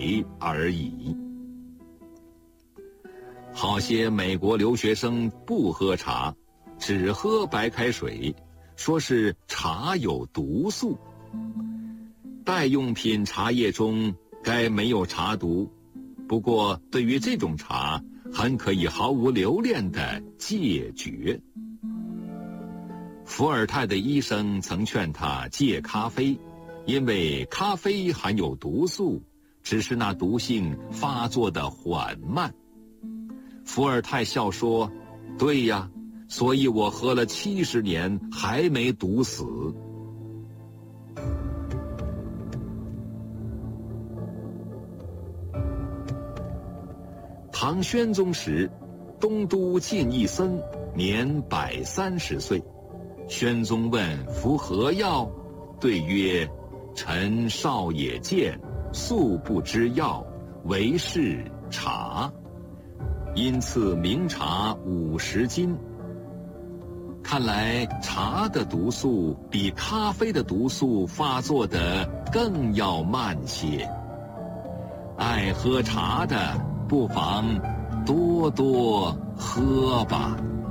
水而已。好些美国留学生不喝茶，只喝白开水，说是茶有毒素。代用品茶叶中该没有茶毒，不过对于这种茶，很可以毫无留恋地戒绝。伏尔泰的医生曾劝他戒咖啡，因为咖啡含有毒素，只是那毒性发作的缓慢。伏尔泰笑说：“对呀，所以我喝了70年还没毒死。”唐宣宗时，东都进一僧，年130岁。宣宗问服何药，对曰：“臣少也见，素不知药，唯是茶。”因赐名茶50斤。看来茶的毒素比咖啡的毒素发作的更要慢些。爱喝茶的不妨多多喝吧。